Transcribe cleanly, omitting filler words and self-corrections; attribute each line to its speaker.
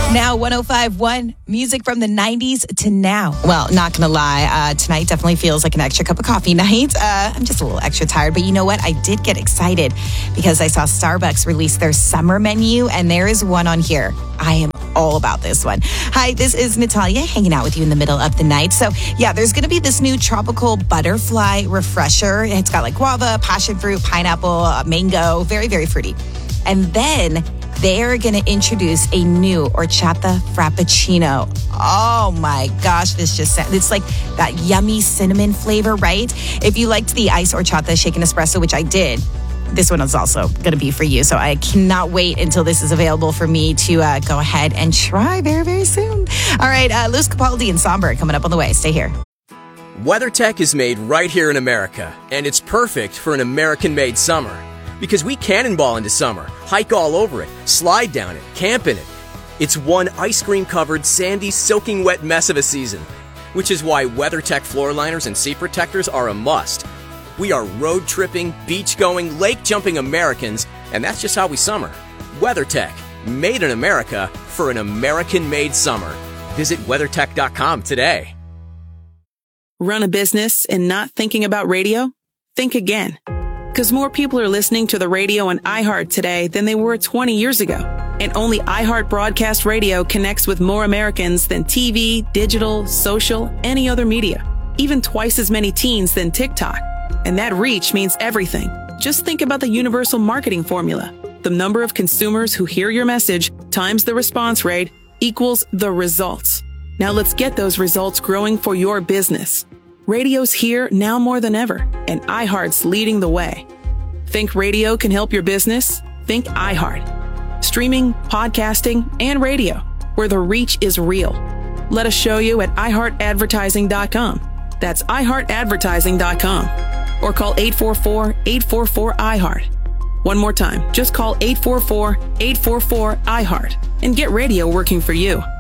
Speaker 1: Now 105.1, music from the 90s to now.
Speaker 2: Well, not going to lie, tonight definitely feels like an extra cup of coffee night. I'm just a little extra tired, but you know what? I did get excited because I saw Starbucks release their summer menu, and there is one on here. I am all about this one. Hi, this is Natalia hanging out with you in the middle of the night. So, yeah, there's going to be this new tropical butterfly refresher. It's got like guava, passion fruit, pineapple, mango, very, very fruity. And then they're going to introduce a new horchata frappuccino. Oh my gosh, it's like that yummy cinnamon flavor, right? If you liked the iced horchata shaken espresso, which I did, this one is also going to be for you. So I cannot wait until this is available for me to go ahead and try very, very soon. All right, Lewis Capaldi and Somber coming up on the way. Stay here.
Speaker 3: WeatherTech is made right here in America, and it's perfect for an American-made summer. Because we cannonball into summer, hike all over it, slide down it, camp in it. It's one ice cream-covered, sandy, soaking wet mess of a season, which is why WeatherTech floor liners and seat protectors are a must. We are road-tripping, beach-going, lake-jumping Americans, and that's just how we summer. WeatherTech, made in America for an American-made summer. Visit WeatherTech.com today.
Speaker 4: Run a business and not thinking about radio? Think again. Because more people are listening to the radio on iHeart today than they were 20 years ago. And only iHeart Broadcast Radio connects with more Americans than TV, digital, social, any other media. Even twice as many teens than TikTok. And that reach means everything. Just think about the universal marketing formula. The number of consumers who hear your message times the response rate equals the results. Now let's get those results growing for your business. Radio's here now more than ever, and iHeart's leading the way. Think radio can help your business? Think iHeart. Streaming, podcasting, and radio, where the reach is real. Let us show you at iHeartAdvertising.com. That's iHeartAdvertising.com. Or call 844-844-iHeart. One more time, just call 844-844-iHeart and get radio working for you.